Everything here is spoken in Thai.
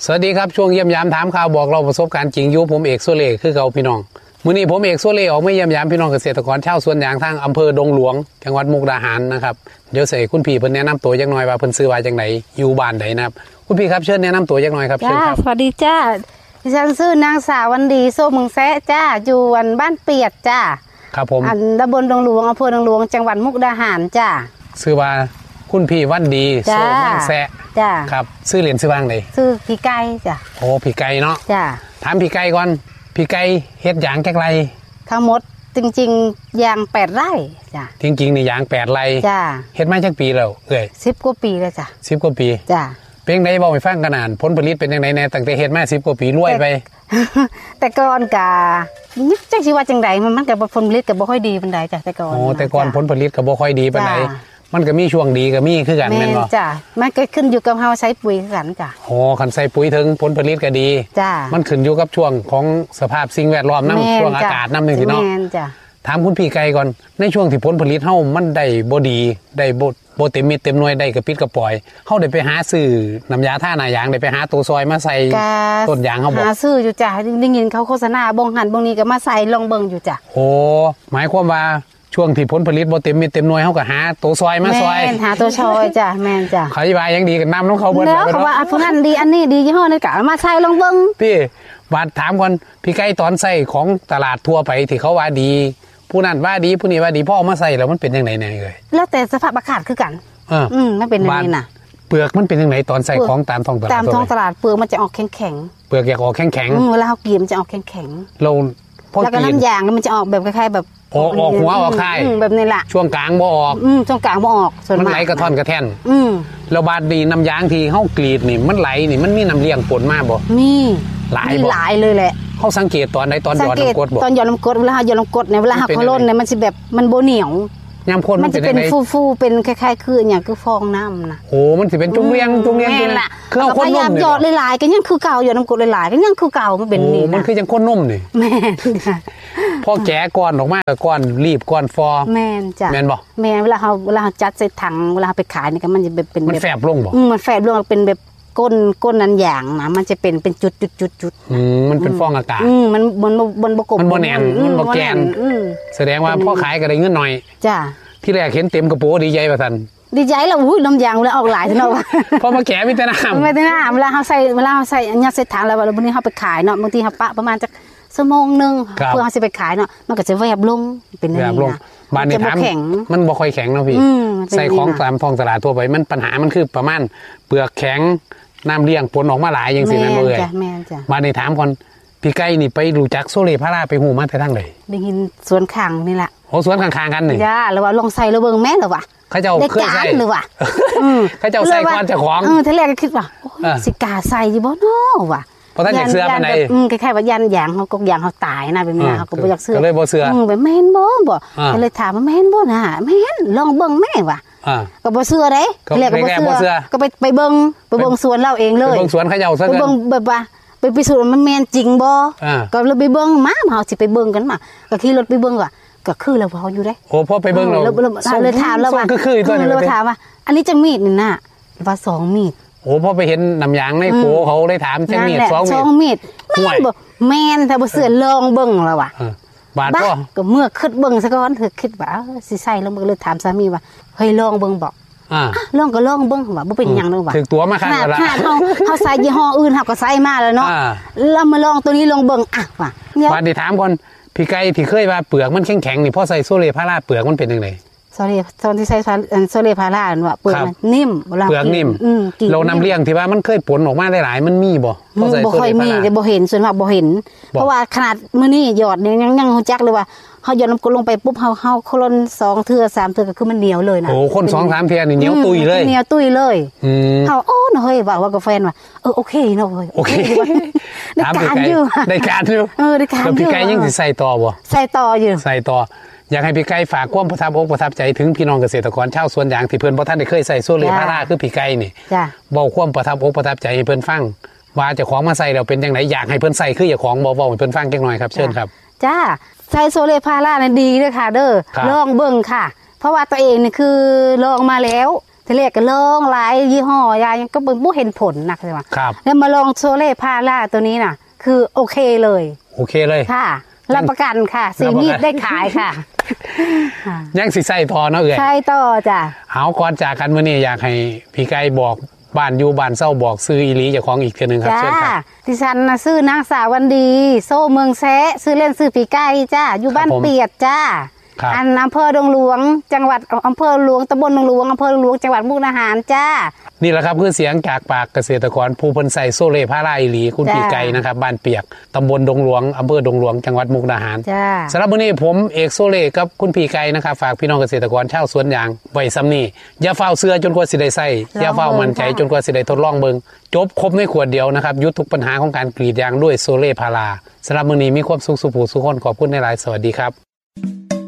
สวัสดีครับช่วงเยี่ยมยามถามข่าวบอกเราประสบการณ์จริงอยู่ผมเอกโซเล่คือเก่าพี่น้องมื้อนี้ผมเอกโซเล่ออกมาเยี่ยมยามพี่น้องเกษตรกรชาวสวนยางทางอำเภอดงหลวงจังหวัดมุกดาหารนะครับเดี๋ยวใส่คุณพี่เพิ่นแนะนำตัวจักหน่อยว่าเพิ่นชื่อว่าจังไดอยู่บ้านใดนะครับคุณพี่ครับเชิญแนะนำตัวจักหน่อยครับเชิญครับสวัสดีจ้าดิฉันชื่อนางสาววันดีโซ่เมืองแซะจ้าอยู่บ้านเปียดจ้าครับผมตำบลดงหลวงอำเภอดงหลวงจังหวัดมุกดาหารจ้าชื่อว่าคุณพี่วันดีโซ่เมืองแซะจ้าครับชื่อเล่นชื่อว่าจังไดชื่อพี่ไก่จ้าโอ้พี่ไก่เนาะจ้าถามพี่ไก่ก่อนพี่ไก่เฮ็ดหยางจักไรทั้งหมดจริงๆยาง8 ไร่จ้าจริงๆนี่ยาง8 ไร่จ้าเฮ็ดมาจักปีแล้ว 10 กว่าปีแล้วจ้า 10 กว่าปีจ้าเป็นจังไดบ่ให้ฟังกันนานผลผลิตเป็นจังไดแน่ตั้งแต่เฮ็ดมา10 กว่าปีรวยไปแต่ก่อนกะจักสิว่าจังไดมันก็ผลผลิตก็บ่ค่อยดีปานใดจ้ะแต่ก่อนโอ้แต่ก่อนผลผลิตก็บ่ค่อยดีปานใดมันก็มีช่วงดีก็มีคือกันแม่นบ่จ้ะมันก็ขึ้นอยู่กับเฮาใช้ปุ๋ยกันจ้ะโอ้คันใส่ปุ๋ยถึงผลผลิตก็ดีจ้ะมันขึ้นอยู่กับช่วงของสภาพสิ่งแวดล้อมนำช่วงอากาศนำจังซี่เนาะแม่นจ้ะถามคุณพี่ไก่ก่อนในช่วงที่ผลผลิตเฮามันได้บ่ดีได้บ่เต็มเม็ดเต็มหน่วยได้กระปิดกระปล่อยเฮาได้ไปหาซื้อน้ำยาท่าหน้ายางได้ไปหาตัวซอยมาใส่ต้นยางเฮาบ่หาซื้ออยู่จ้ะได้ยินเขาโฆษณาบ่งหันบ่งนี้ก็มาใส่ลองเบิ่งอยู่จ้ะโอ้หมายความว่าช่วงที่ผลผลิตบ่เต็มเม็ดเต็มหน่วยเฮาก็หาตัวซอยมาซอยแม่นหาตัวซอยจ้ะแม่นจ้ะเขาว่ายังดีกับน้ำของเขาเบิดแล้วเขาว่าผู้นั้นดีอันนี้ดียี่ห้อนี้ก็มาใส่ลองเบิ่งพี่บาดถามก่อนพี่ไก่ตอนใส่ของตลาดทั่วไปที่เขาว่าดีผู้นั้นว่าดีผู้นี้ว่าดีพ่อเอามาใส่แล้วมันเป็นยังไงเนี่ยเลยแล้วแต่สภาพอากาศคือกันมันเป็นยังไงน่ะเปลือกมันเป็นยังไงตอนใส่ของตามท้องตลาดตามท้องตลาดเปลือกมันจะออกแข็งๆเปลือกอยากออกแข็งเวลาเขากินมันจะออกแข็งเราแล้วก็น้ำยางมันจะออกแบบคล้ายๆแบบออกหัวออกไข่แบบนี้แหละช่วงกลางบ่ออกช่วงกลางบ่ออกส่วนมากมันไหลกระท่อนกระแท่นแล้วบาดดีน้ำยางที่เฮากรีดนี่มันไหลนี่มันมีน้ำเลี้ยงปนมาบ่มีหลายเลยแหละเขาสังเกตตอนไหนตอนหยอดน้ำกรดบ่ตอนหยอดน้ำกรดเวลาหยอดน้ำกรดเนี่ยเวลาหักเขาล้นเนี่ยมันจะแบบมันโบเหนียวยามคนมันจะเป็นฟูๆเป็นคล้ายๆคืออย่างคือฟองน้ำนะโอ้มันจะเป็นจุ่มเรียงล่ะคือเอาคนนุ่มหยอดหลายๆก็ยังคือเก่าหยอดน้ำกรดหลายๆก็ยังคือเก่ามันเป็นนี่มันคือยังคนนุ่มนี่แม่พอแกะก้อนออกมาก้อนรีบก้อนฟอแม่นจ้ะแม่นบ่แม่เวลาเขาจัดใส่ถังเวลาไปขายนี่ก็มันจะเป็นมันแฝบลงบ่มันแฝบลงเป็นแบบก้นนั้นอย่างนะมันจะเป็นจุดมันเป็นฟองอากาศมันบกบมันบ่แน่นมันบ่แกนแสดงว่าพ่อขายก็ได้เงินหน่อยจ้ะที่แรกเห็นเต็มกระโปรงดีใจป่ะท่านดีใจแล้วอุ้ยน้ำยางเลยออกหลายทีเนาะพอมาแกะมีแต่น้ำเวลาเขาใส่ยัดใส่ถังแล้วบางทีเขาไปขายเนาะบางทีเขาปะประมาณจะ1 ชั่วโมงเพื่อเขาจะไปขายเนาะมันก็จะแวบลงเป็นอย่างนี้นะบ้านนี้ถามมันบ่ค่อยแข็งเนาะพี่ใส่ของตามท้องตลาดทั่วไปมันปัญหามันคือประมาณเปลือกแข็งน้ำเลี้ยงปนออกมาหลายอย่างสินั่นเลยบ้านนี้ถามก่อนพี่ไก่นี่ไปรู้จักโซเล่พาราไปหูมาแต่ทั้งเลยได้ยินสวนข้างนี่แหละโอ้สวนข้างๆกันนี่จ้าหรือว่าลองใส่แล้วเบิ่งแม่นหรือวะเขาเจ้าเคยใส่หรือวะเขาเจ้าใส่ก่อนเจ้าของทีแรกก็คิดว่าสิกาใส่อยู่บ่เนาะวะเพราะท่านอยากเสื้อปานใดคล้ายๆว่ายันยางเขาก็ยางเขาตายนะแบบนี้เขาก็บ่อยากเสื้อก็เลยบ่เสื้อแบบแม่นบ่ก็เลยถามว่าแม่นบ่น่ะแม่นลองเบิ่งแม่ว่ะก็บ่เสื้อเด้ทีแรกก็บ่เสื้อก็ไปเบิ่งสวนเราเองเลยไปเบิ่งสวนเขาเจ้าซะไปเบิ่งแบบว่าไปพิสูจน์มันแม่นจริงบ่ก็เลยไปเบิ่งมาเฮาสิไปเบิ่งกันมาก็ขี่รถไปเบิ่งว่าก็คือแล้วเฮาอยู่เด้โอ้พอไปเบิ่งเราเลยถามแล้วว่าก็คือตัวนี้เลยถามว่าอันนี้จังมีดนี่น่ะว่า2 มีดโอ้พอไปเห็นน้ำยางในโผเขาเลยถามจังมีด 2 มีดแม่นถ้าบ่เสื้อลองเบิ่งแล้วว่ะบาดก็เมื่อคิดเบิ่งซะก่อนคิดว่าสิใส่ลองเบิ่งเลยถามสามีว่าเฮ้ยลองเบิ่งบ่ลองก็ลองเบิ่งว่าบ่เป็นหยังเลยว่ะถึงตัวมาคั่นแล้วเฮาใส่ยี่ห้ออื่นเฮาก็ใส่มาแล้วเนาะแล้วมาลองตัวนี้ลองเบิ่งว่ะบาดนี่ถามก่อนพี่ไก่ที่เคยว่าเปลือกมันแข็งๆนี่พอใส่โซเล่พาราเปลือกมันเป็นจังได๋ตอนที่ใช้โซเล่พาราว่าเปลือกมันนิ่มเปลือกนิ่มเรานำเลี้ยงที่ว่ามันเคยผลออกมาหลายๆมันมีบ่ค่อยมีแต่บ่เห็นส่วนมากบ่เห็นเพราะว่าขนาดมื้อนี้หยอดยังฮู้จักเลยว่าเฮาหยอดน้ำกรดลงไปปุ๊บเฮาโคลน2 เทื่อ3 เทื่อก็คือมันเหนียวเลยนะโอ้คน 2-3 เทื่อนี่เหนียวตุ้ยเลยเหนียวตุ้ยเลยเฮาโอ้เฮ้ยว่ากับแฟนว่าโอเคเนาะเฮ้ยโอเคได้การอยู่ได้การอยู่แล้วพี่ไก่ยังสิใส่ต่อบ่ใส่ต่ออยู่ใส่ต่ออยากให้พี่ไก่ฝากความประทับอกประทับใจถึงพี่น้องเกษตรกรชาวสวนยางที่เพิ่นบ่ทันได้เคยใส่โซเล่พาราคือพี่ไก่นี่เว้าความประทับอกประทับใจให้เพิ่นฟังว่าเจ้าของมาใส่แล้วเป็นจังไดอยากให้เพิ่นใส่คือเจ้าของบ่เว้าให้เพิ่นฟังจักหน่อยครับเชิญครับจ้าใส่โซเล่พารานี่ดีเด้อค่ะเด้อลองเบิ่งค่ะเพราะว่าตัวเองนี่คือลองมาแล้วทีแรกก็ลองหลายยี่ห้อยายังก็บ่เห็นผลนะใช่ไหมครับแล้วมาลองโซเล่พาร่าตัวนี้น่ะ คือโอเคเลยโอเคเลยค่ะรับประกันค่ะสีมีดได้ขายค่ะยังสิใส่ทอเนาะเอ่ยใช่ต่อจ้ะเอาก่อนจากกันมื้อนี้อยากให้พี่ไก่บอกบ้านอยู่บ้านเศร้าบอกซื้ออีหลีเจ้าของอีกเทื่อนึงครับจ้าเชิญครับดิฉันนะซื้อนางสาววันดี โซ่เมืองแซะซื้อเล่นซื้อปีไก่จ้าอยู่บ้านครับผมเปียดจ้าครับอันอำเภอดงหลวง จังหวัดอำเภอหลวงตำบลดงหลวงอำเภอดงหลวงจังหวัดมุกดาหารจ้านี่แหละครับคือเสียงจากปากเกษตรกรผู้เพิ่นใส่โซเล่พาราอีหลีคุณจ้าพี่ไก่นะครับบ้านเปียกตำบลดงหลวงอำเภอดงหลวงจังหวัดมุกดาหารจ้าสำหรับวันนี้ผมเอกโซเล่กับคุณพี่ไก่นะครับฝากพี่น้องเกษตรกรชาวสวนยางไว้ซ้ำนี่อย่าเฝ้าเสื้อจนกว่าสิได้ใส่อย่าเฝ้ามั่นใจจนกว่าสิได้ทดลองเบิงจบครบในขวดเดียวนะครับยุดทุกปัญหาของการกรีดยางด้วยโซเล่พาราสำหรับมื้อนี้มีความสุขสุขผู้สุขคนขอบคุณในหลายๆสวัสดีครับ